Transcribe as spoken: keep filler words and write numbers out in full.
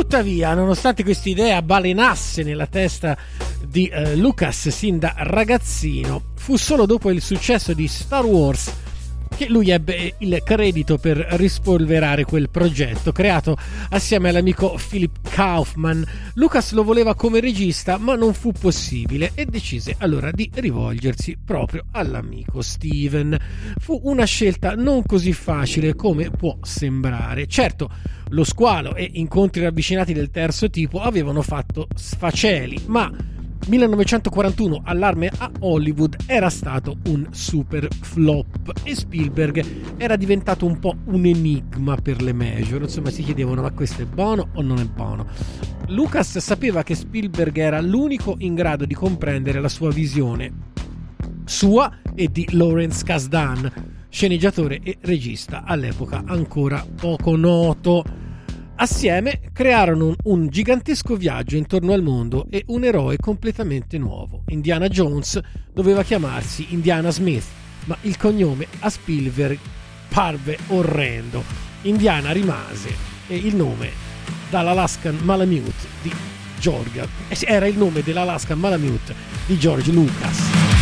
Tuttavia, nonostante questa idea balenasse nella testa di eh, Lucas sin da ragazzino, fu solo dopo il successo di Star Wars che lui ebbe il credito per rispolverare quel progetto creato assieme all'amico Philip Kaufman. Lucas lo voleva come regista, ma non fu possibile e decise allora di rivolgersi proprio all'amico Steven. Fu una scelta non così facile come può sembrare. Certo, lo squalo e incontri ravvicinati del terzo tipo avevano fatto sfaceli, ma millenovecentoquarantuno allarme a Hollywood era stato un super flop e Spielberg era diventato un po' un enigma per le major. Insomma, si chiedevano: ma questo è buono o non è buono? Lucas sapeva che Spielberg era l'unico in grado di comprendere la sua visione, sua e di Lawrence Kasdan, sceneggiatore e regista all'epoca ancora poco noto. Assieme crearono un, un gigantesco viaggio intorno al mondo e un eroe completamente nuovo. Indiana Jones doveva chiamarsi Indiana Smith, ma il cognome a Spielberg parve orrendo. Indiana rimase e il nome dall'Alaskan Malamute di George era il nome dell'Alaskan Malamute di George Lucas.